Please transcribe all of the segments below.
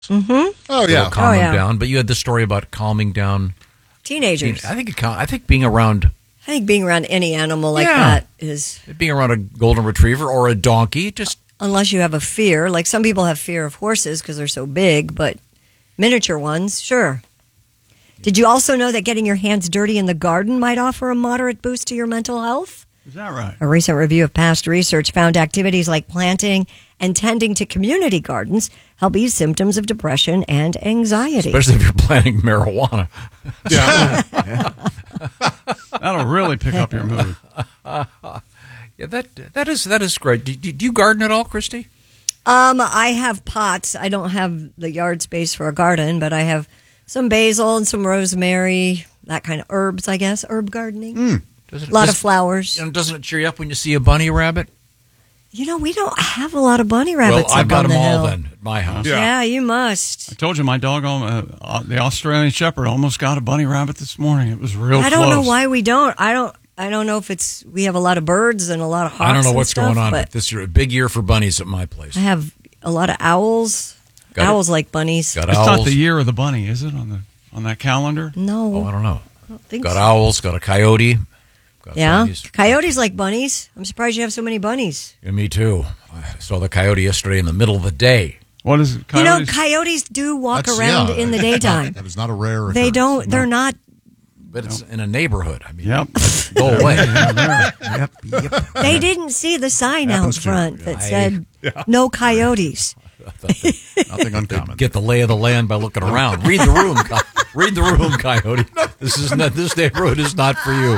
Mm-hmm. Oh, yeah. Calm them down. But you had the story about calming down teenagers. I think being around any animal like that is... Being around a golden retriever or a donkey, just... Unless you have a fear. Like some people have fear of horses because they're so big, but miniature ones, sure. Did you also know that getting your hands dirty in the garden might offer a moderate boost to your mental health? Is that right? A recent review of past research found activities like planting and tending to community gardens help ease symptoms of depression and anxiety. Especially if you're planting marijuana. Yeah. That'll really pick up your mood. Yeah, that is great. Do you garden at all, Christy? I have pots. I don't have the yard space for a garden, but I have some basil and some rosemary, that kind of herbs, I guess, herb gardening. A lot of flowers. Doesn't it cheer you up when you see a bunny rabbit? You know, we don't have a lot of bunny rabbits. Well, I've got them all hill. then at my house. Yeah, you must. I told you my dog, the Australian Shepherd, almost got a bunny rabbit this morning. It was real close. I don't know why we don't. I don't know if we have a lot of birds and a lot of hawks. I don't know what's stuff, going on, but this year, a big year for bunnies at my place. I have a lot of owls. Owls like bunnies. Got it's owls. not the year of the bunny, is it, on that calendar? No. Oh, I don't know. I don't think got so. owls, got a coyote. Got Yeah. bunnies. Coyotes like bunnies. I'm surprised you have so many bunnies. Yeah, me too. I saw the coyote yesterday in the middle of the day. What is it? You know, coyotes do walk around in the daytime. That is not a rare occurrence. They don't. They're not. But it's in a neighborhood. I mean, Yep. go away. Yep. They didn't see the sign out Happens to front you. that said "No coyotes." Nothing uncommon. Get the lay of the land by looking around. Read the room. Read the room, coyote. This neighborhood is not for you.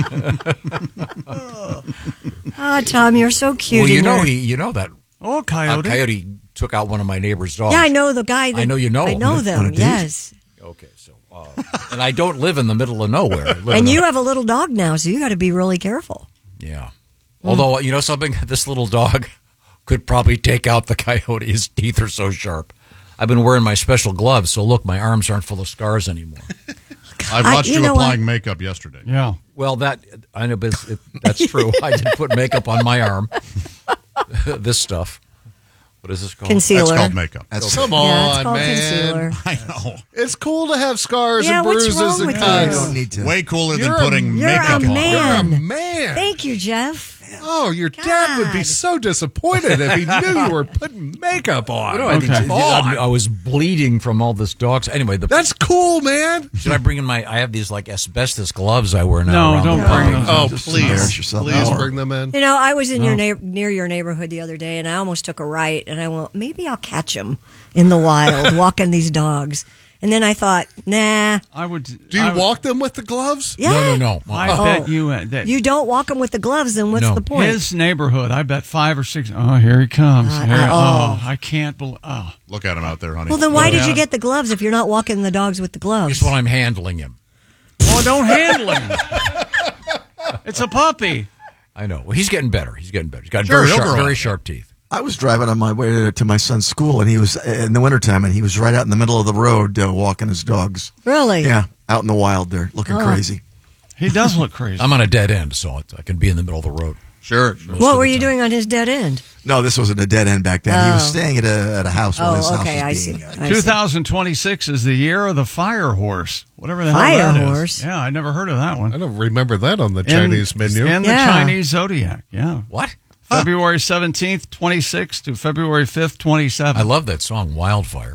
Ah, Tom, you're so cute. Well, you know that. Oh, coyote. A coyote took out one of my neighbor's dogs. Yeah, I know the guy. I know you know I him. know them. Yes. Okay, so and I don't live in the middle of nowhere. I live And in you have a little dog now, so you got to be really careful. Yeah. Although, you know something? This little dog could probably take out the coyote. His teeth are so sharp. I've been wearing my special gloves, so look, my arms aren't full of scars anymore. I watched you applying makeup yesterday. Yeah. Well, I know, but that's true. I did put makeup on my arm. This stuff. What is this called? Concealer. That's called makeup. Come Yeah, it's on, called man. concealer. I know. It's cool to have scars Yeah, and what's bruises wrong and with cuts. you? Don't need to. Way cooler than You're putting you're makeup a on. man. You're a man. Thank you, Jeff. Oh, your dad would be God. so disappointed if he knew you were putting makeup on. I was bleeding from all this dogs. Anyway, That's cool, man. should I bring in I have these like asbestos gloves I wear now. No, around don't the bring house. those. Oh, Just please. embarrass yourself. Please No. bring them in. You know, I was in near your neighborhood the other day, and I almost took a right, and I went, maybe I'll catch them in the wild, walking these dogs. And then I thought, nah. I would. Do you walk them with the gloves? Yeah. No. I bet you that You don't walk them with the gloves, then what's No. the point? his neighborhood. I bet 5 or 6. Oh, here he comes. I can't believe. Oh, Look at him out there, honey. Well, then why did you get the gloves if you're not walking the dogs with the gloves? Just when I'm handling him. don't handle him. It's a puppy. I know. Well, he's getting better. He's got Sure, he'll grow very up. sharp teeth. I was driving on my way to my son's school, and he was in the wintertime, and he was right out in the middle of the road walking his dogs. Really? Yeah, out in the wild there, looking crazy. He does look crazy. I'm on a dead end, so I can be in the middle of the road. Sure. What were you doing on his dead end? No, this wasn't a dead end back then. He was staying at a house while his house okay, was I being... see. I see. 2026 is the year of the fire horse. Whatever the Fire hell that is. horse? Yeah, I never heard of that one. I don't remember that on the Chinese menu. In the Yeah. Chinese zodiac. Yeah. What? February 17th, 26th to February 5th, 27th. I love that song, Wildfire.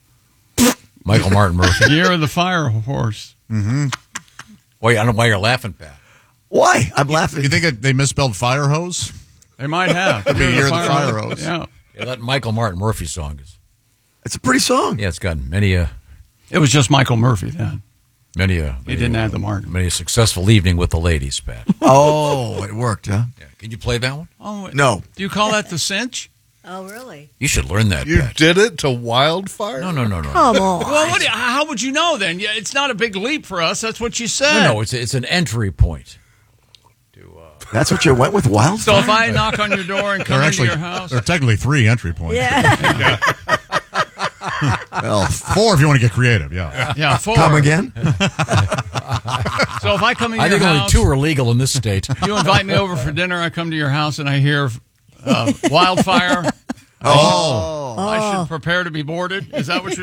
Michael Martin Murphy. Year of the fire horse. Well, I don't know why you're laughing, Pat. Why? I'm laughing. You think they misspelled fire hose? They might have. Could be Year of the Fire Hose. Yeah. Yeah, that Michael Martin Murphy song is. It's a pretty song. Yeah, it's got many It was just Michael Murphy then. Many He didn't add the Martin. Many a successful evening with the ladies, Pat. Oh, it worked, huh? Yeah. Can you play that one? Oh, No. Do you call that the cinch? Oh, really? You should learn that, You Pat. did it to Wildfire? No. Come on. Well, how would you know then? Yeah, it's not a big leap for us. That's what you said. No, it's an entry point. That's what you went with, Wildfire? So if I knock on your door and come into your house, there are technically 3 entry points. Yeah. Well, 4 if you want to get creative, yeah. yeah, 4. come again? So if I come in I your think only house, 2 are legal in this state. you invite me over for dinner. I come to your house and I hear Wildfire. Oh. I should prepare to be boarded. Is that what you're